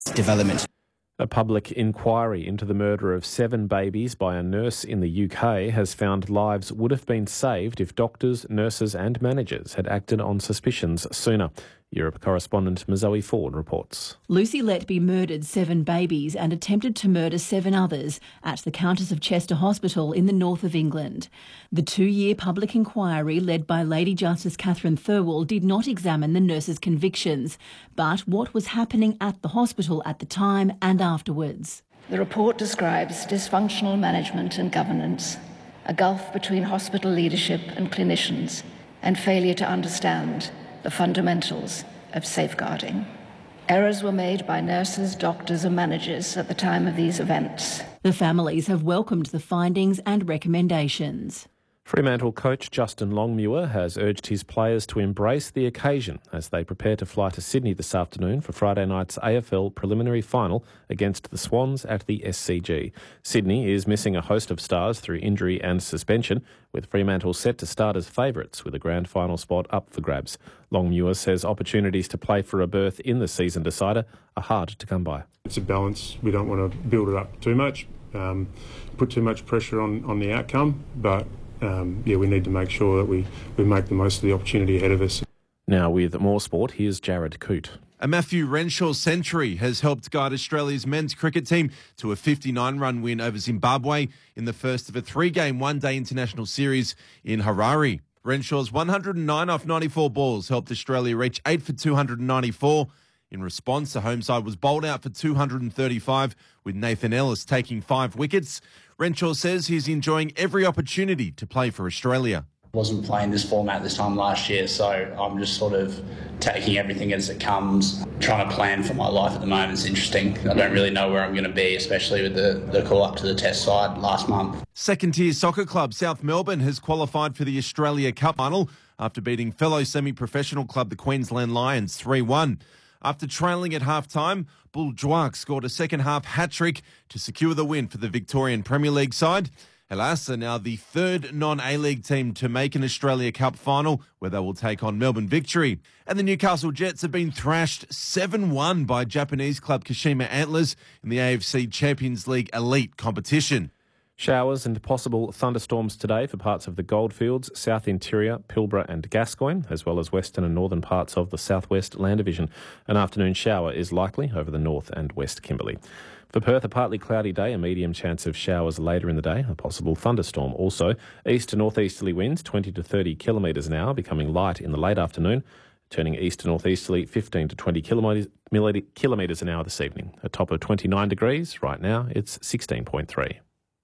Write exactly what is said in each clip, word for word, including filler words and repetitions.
development. A public inquiry into the murder of seven babies by a nurse in the U K has found lives would have been saved if doctors, nurses and managers had acted on suspicions sooner. Europe correspondent Mazoe Ford reports. Lucy Letby murdered seven babies and attempted to murder seven others at the Countess of Chester Hospital in the north of England. The two-year public inquiry led by Lady Justice Catherine Thirlwall did not examine the nurse's convictions, but what was happening at the hospital at the time and afterwards. The report describes dysfunctional management and governance, a gulf between hospital leadership and clinicians, and failure to understand the fundamentals of safeguarding. Errors were made by nurses, doctors and managers at the time of these events. The families have welcomed the findings and recommendations. Fremantle coach Justin Longmuir has urged his players to embrace the occasion as they prepare to fly to Sydney this afternoon for Friday night's A F L preliminary final against the Swans at the S C G. Sydney is missing a host of stars through injury and suspension, with Fremantle set to start as favourites with a grand final spot up for grabs. Longmuir says opportunities to play for a berth in the season decider are hard to come by. It's a balance. We don't want to build it up too much, um, put too much pressure on, on the outcome, but Um, yeah, we need to make sure that we, we make the most of the opportunity ahead of us. Now with more sport, here's Jared Coote. A Matthew Renshaw century has helped guide Australia's men's cricket team to a fifty-nine run win over Zimbabwe in the first of a three-game one-day international series in Harare. Renshaw's one hundred nine off ninety-four balls helped Australia reach eight for two hundred ninety-four. In response, the home side was bowled out for two hundred thirty-five, with Nathan Ellis taking five wickets. Renshaw says he's enjoying every opportunity to play for Australia. I wasn't playing this format this time last year, so I'm just sort of taking everything as it comes, trying to plan for my life at the moment. It's interesting. I don't really know where I'm going to be, especially with the, the call up to the test side last month. Second-tier soccer club South Melbourne has qualified for the Australia Cup final after beating fellow semi-professional club the Queensland Lions three one. After trailing at half-time, Bull Dwark scored a second-half hat-trick to secure the win for the Victorian Premier League side. Hellas are now the third non-A-League team to make an Australia Cup final, where they will take on Melbourne Victory. And the Newcastle Jets have been thrashed seven one by Japanese club Kashima Antlers in the A F C Champions League Elite competition. Showers and possible thunderstorms today for parts of the Goldfields, South Interior, Pilbara and Gascoyne, as well as western and northern parts of the Southwest Land Division. An afternoon shower is likely over the north and west Kimberley. For Perth, a partly cloudy day, a medium chance of showers later in the day, a possible thunderstorm also. East to northeasterly winds, twenty to thirty kilometres an hour, becoming light in the late afternoon, turning east to northeasterly, fifteen to twenty kilometres an hour this evening. A top of twenty-nine degrees. Right now, it's sixteen point three.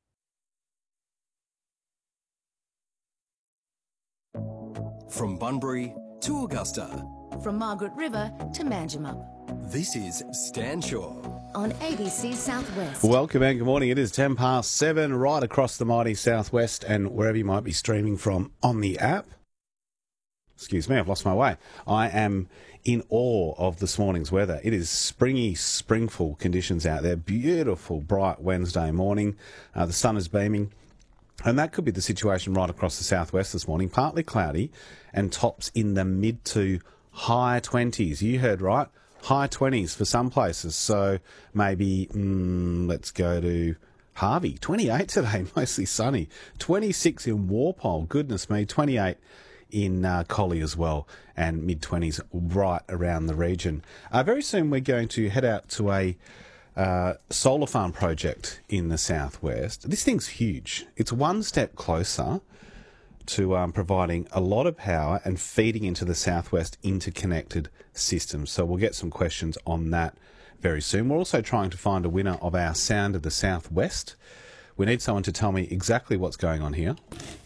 From Bunbury to Augusta. From Margaret River to Manjimup. This is Stan Shaw on A B C Southwest. Welcome and good morning. It is ten past seven right across the mighty Southwest and wherever you might be streaming from on the app. Excuse me, I've lost my way. I am in awe of this morning's weather. It is springy, springful conditions out there. Beautiful, bright Wednesday morning. Uh, the sun is beaming. And that could be the situation right across the southwest this morning. Partly cloudy and tops in the mid to high twenties. You heard right. High twenties for some places. So maybe, mm, let's go to Harvey. twenty-eight today, mostly sunny. twenty-six in Walpole. Goodness me. twenty-eight in uh, Collie as well. And mid-twenties right around the region. Uh, very soon we're going to head out to a Uh, solar farm project in the southwest. This thing's huge. It's one step closer to um, providing a lot of power and feeding into the southwest interconnected system. So we'll get some questions on that very soon. We're also trying to find a winner of our Sound of the Southwest. We need someone to tell me exactly what's going on here.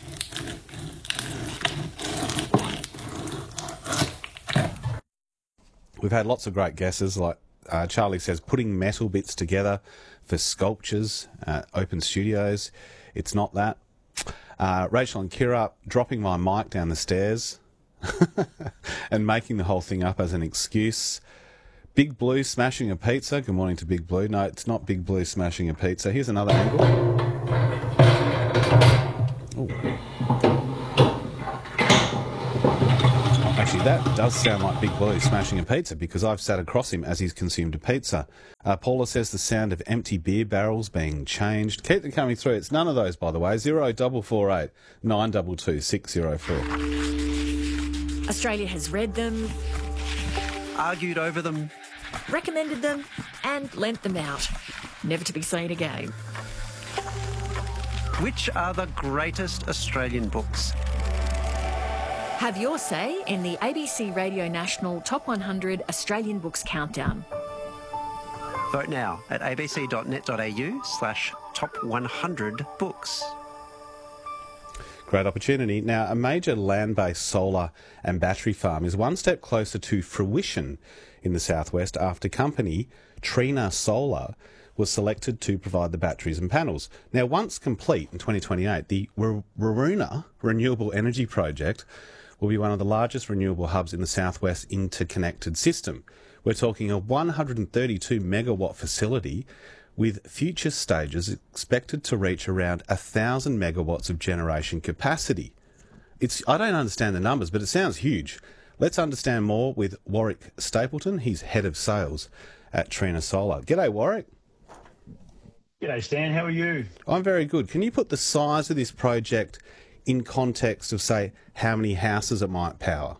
We've had lots of great guesses, like Uh, Charlie says, putting metal bits together for sculptures, uh, open studios. It's not that. Uh, Rachel and Kira, dropping my mic down the stairs and making the whole thing up as an excuse. Big Blue smashing a pizza. Good morning to Big Blue. No, it's not Big Blue smashing a pizza. Here's another angle. Ooh. Actually, That does sound like Big Blue smashing a pizza because I've sat across him as he's consumed a pizza. Uh, Paula says the sound of empty beer barrels being changed. Keep them coming through. It's none of those, by the way. Zero double four eight nine two two six zero four. Australia has read them, argued over them, recommended them, and lent them out, never to be seen again. Which are the greatest Australian books? Have your say in the A B C Radio National Top one hundred Australian Books Countdown. Vote now at abc.net.au slash top 100 books. Great opportunity. Now, a major land-based solar and battery farm is one step closer to fruition in the southwest after company Trina Solar was selected to provide the batteries and panels. Now, once complete in twenty twenty-eight, the Waroona Renewable Energy Project will be one of the largest renewable hubs in the southwest interconnected system. We're talking a one hundred thirty-two megawatt facility with future stages expected to reach around one thousand megawatts of generation capacity. It's I don't understand the numbers, but it sounds huge. Let's understand more with Warwick Stapleton. He's head of sales at Trina Solar. G'day, Warwick. G'day, Stan. How are you? I'm very good. Can you put the size of this project in context of, say, how many houses it might power?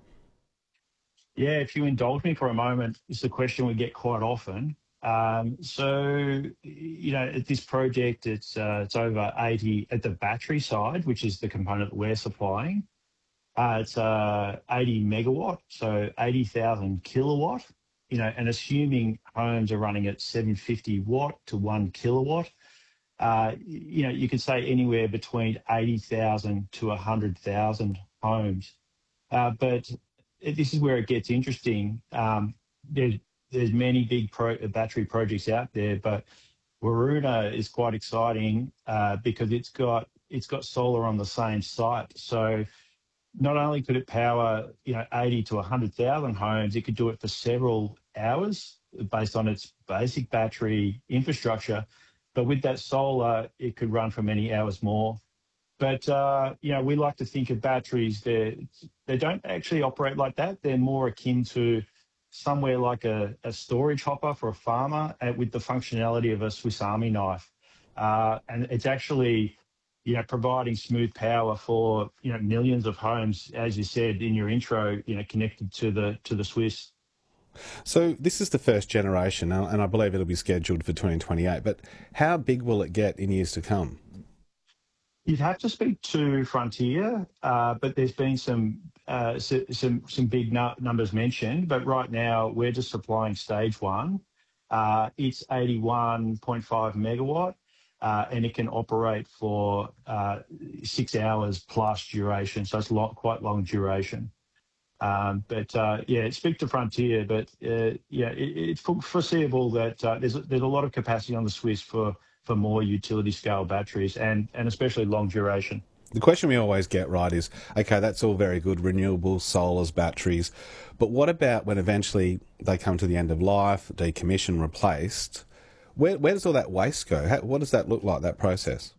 Yeah, if you indulge me for a moment, it's a question we get quite often. Um, so, you know, at this project, it's uh, it's over eighty at the battery side, which is the component that we're supplying. Uh, it's uh, eighty megawatt, so eighty thousand kilowatt. You know, and assuming homes are running at seven hundred fifty watt to one kilowatt. Uh, you know, you could say anywhere between eighty thousand to one hundred thousand homes. Uh, but this is where it gets interesting. Um, there's, there's many big pro battery projects out there, but Waroona is quite exciting uh, because it's got it's got solar on the same site. So not only could it power, you know, eighty to one hundred thousand homes, it could do it for several hours based on its basic battery infrastructure. But with that solar, it could run for many hours more. But, uh, you know, we like to think of batteries, they they don't actually operate like that. They're more akin to somewhere like a, a storage hopper for a farmer uh, with the functionality of a Swiss Army knife. Uh, and it's actually, you know, providing smooth power for, you know, millions of homes, as you said in your intro, you know, connected to the to the Swiss. So this is the first generation, and I believe it'll be scheduled for twenty twenty-eight, but how big will it get in years to come? You'd have to speak to Frontier, uh, but there's been some uh, so, some some big nu numbers mentioned, but right now we're just supplying stage one. Uh, it's eighty-one point five megawatt, uh, and it can operate for uh, six hours plus duration, so it's long, quite long duration. Um, but uh, yeah, speak to Frontier. But uh, yeah, it, it's foreseeable that uh, there's there's a lot of capacity on the Swiss for for more utility scale batteries and and especially long duration. The question we always get right is, okay, that's all very good, renewables, solars, batteries, but what about when eventually they come to the end of life, decommissioned, replaced? Where where does all that waste go? How, what does that look like? That process?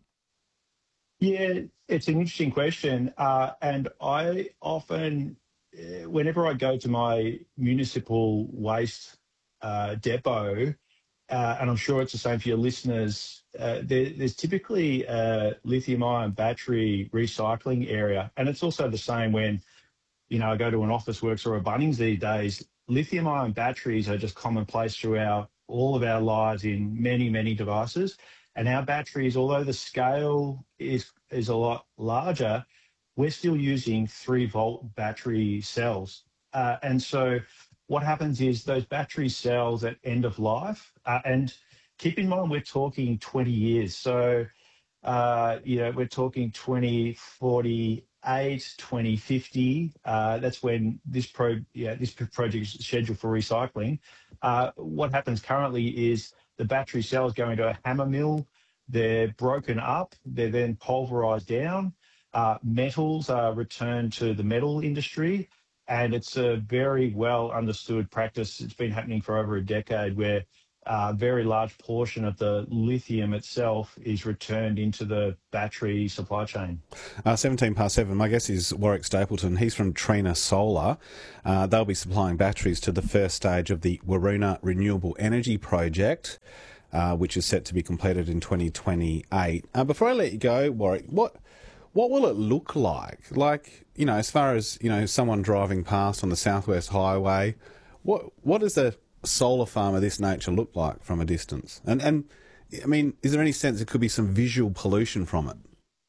Yeah, it's an interesting question, uh, and I often. Whenever I go to my municipal waste uh, depot, uh, and I'm sure it's the same for your listeners, uh, there, there's typically a lithium-ion battery recycling area. And it's also the same when, you know, I go to an Officeworks or a Bunnings these days. Lithium-ion batteries are just commonplace throughout all of our lives in many, many devices. And our batteries, although the scale is, is a lot larger, we're still using three volt battery cells. Uh, and so what happens is those battery cells at end of life, uh, and keep in mind, we're talking twenty years. So, uh, you know, we're talking twenty forty-eight, twenty fifty. Uh, that's when this pro, yeah, this project is scheduled for recycling. Uh, what happens currently is the battery cells go into a hammer mill. They're broken up. They're then pulverized down. Uh, metals are returned to the metal industry, and it's a very well understood practice. It's been happening for over a decade where a very large portion of the lithium itself is returned into the battery supply chain. Uh, seventeen past seven, my guess is Warwick Stapleton. He's from Trina Solar. Uh, they'll be supplying batteries to the first stage of the Waroona Renewable Energy Project, uh, which is set to be completed in twenty twenty-eight. Uh, before I let you go, Warwick, what what will it look like? Like, you know, as far as, you know, someone driving past on the Southwest Highway, what what does a solar farm of this nature look like from a distance? And, and I mean, is there any sense there could be some visual pollution from it?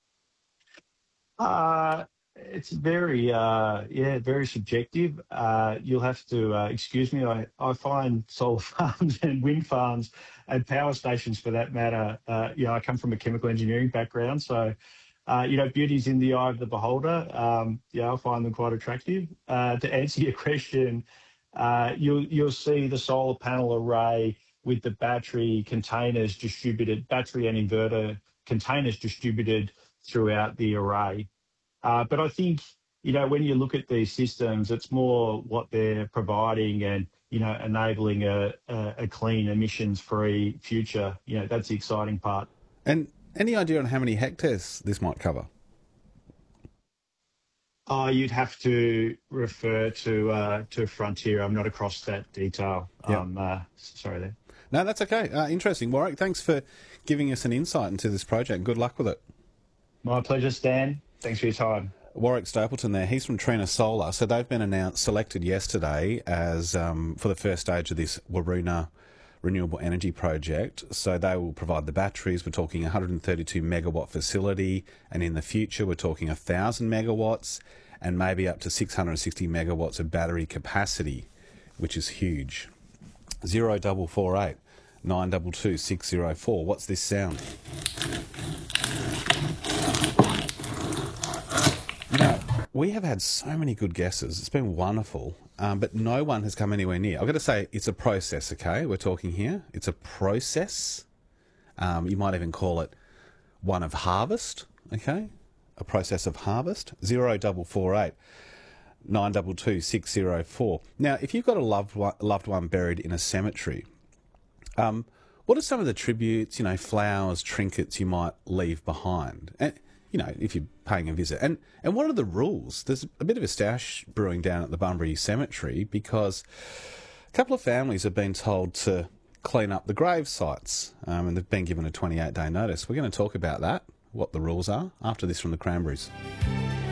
Uh, it's very, uh, yeah, very subjective. Uh, you'll have to uh, excuse me. I, I find solar farms and wind farms and power stations, for that matter, uh, you know, I come from a chemical engineering background, so Uh, you know, beauty's in the eye of the beholder. Um, yeah, I find them quite attractive. Uh, to answer your question, uh, you'll you'll see the solar panel array with the battery containers distributed, battery and inverter containers distributed throughout the array. Uh, but I think, you know, when you look at these systems, it's more what they're providing and, you know, enabling a, a, a clean, emissions-free future. You know, that's the exciting part. And any idea on how many hectares this might cover? Oh, you'd have to refer to uh, to Frontier. I'm not across that detail. Yep. Um, uh, sorry there. No, that's okay. Uh, interesting. Warwick, thanks for giving us an insight into this project. Good luck with it. My pleasure, Stan. Thanks for your time. Warwick Stapleton there. He's from Trina Solar. So they've been announced, selected yesterday as um, for the first stage of this Waroona Renewable Energy Project. So they will provide the batteries. We're talking one hundred thirty-two megawatt facility, and in the future we're talking one thousand megawatts and maybe up to six hundred sixty megawatts of battery capacity, which is huge. zero double four eight nine two two six zero four. What's this sound? You know, we have had so many good guesses. It's been wonderful, um, but no one has come anywhere near. I've got to say, it's a process, okay? We're talking here. It's a process. Um, you might even call it one of harvest, okay? A process of harvest. zero double four eight nine two two six zero four. Now, if you've got a loved one, loved one buried in a cemetery, um, what are some of the tributes, you know, flowers, trinkets you might leave behind? And, you know, if you're paying a visit. And and what are the rules? There's a bit of a stoush brewing down at the Bunbury Cemetery because a couple of families have been told to clean up the grave sites, um, and they've been given a twenty-eight day notice. We're going to talk about that, what the rules are, after this from the Cranberries.